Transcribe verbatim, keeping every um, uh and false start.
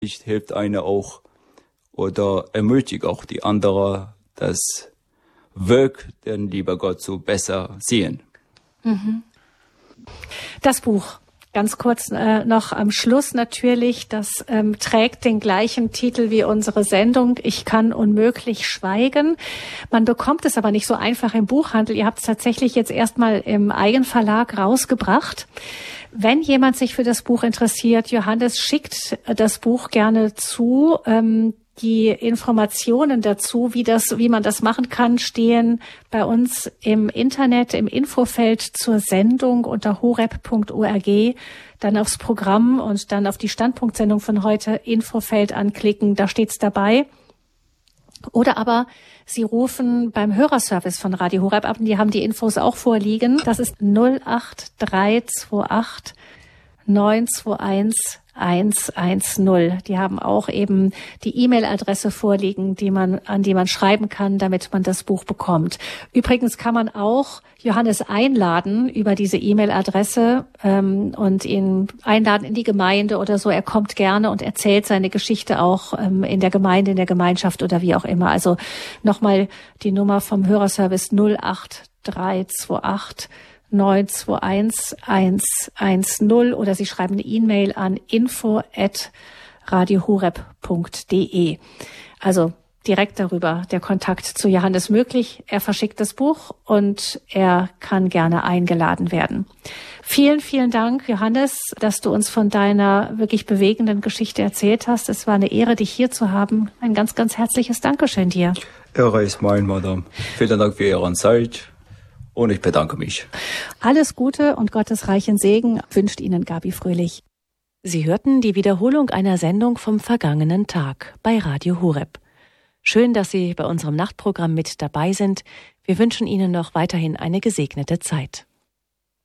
hilft einer auch oder ermutigt auch die anderen, das Werk den lieber Gott so besser sehen. Mhm. Das Buch, ganz kurz äh, noch am Schluss natürlich, das ähm, trägt den gleichen Titel wie unsere Sendung, Ich kann unmöglich schweigen. Man bekommt es aber nicht so einfach im Buchhandel. Ihr habt es tatsächlich jetzt erstmal im Eigenverlag rausgebracht. Wenn jemand sich für das Buch interessiert, Johannes schickt das Buch gerne zu. Ähm, Die Informationen dazu, wie das, wie man das machen kann, stehen bei uns im Internet, im Infofeld zur Sendung unter horeb punkt org. Dann aufs Programm und dann auf die Standpunktsendung von heute Infofeld anklicken, da steht's dabei. Oder aber Sie rufen beim Hörerservice von Radio Horeb ab, die haben die Infos auch vorliegen. Das ist null acht drei zwei acht neun zwei eins eins eins null. Die haben auch eben die E-Mail-Adresse vorliegen, die man, an die man schreiben kann, damit man das Buch bekommt. Übrigens kann man auch Johannes einladen über diese E-Mail-Adresse ähm, und ihn einladen in die Gemeinde oder so. Er kommt gerne und erzählt seine Geschichte auch ähm, in der Gemeinde, in der Gemeinschaft oder wie auch immer. Also nochmal die Nummer vom Hörerservice null acht drei zwei acht neun zwei eins eins eins null oder Sie schreiben eine E-Mail an info at radio horeb punkt de. Also direkt darüber der Kontakt zu Johannes möglich. Er verschickt das Buch und er kann gerne eingeladen werden. Vielen, vielen Dank, Johannes, dass du uns von deiner wirklich bewegenden Geschichte erzählt hast. Es war eine Ehre, dich hier zu haben. Ein ganz, ganz herzliches Dankeschön dir. Ehre ist mein, Madame. Vielen Dank für Ihre Zeit. Und ich bedanke mich. Alles Gute und Gottes reichen Segen wünscht Ihnen Gabi Fröhlich. Sie hörten die Wiederholung einer Sendung vom vergangenen Tag bei Radio Horeb. Schön, dass Sie bei unserem Nachtprogramm mit dabei sind. Wir wünschen Ihnen noch weiterhin eine gesegnete Zeit.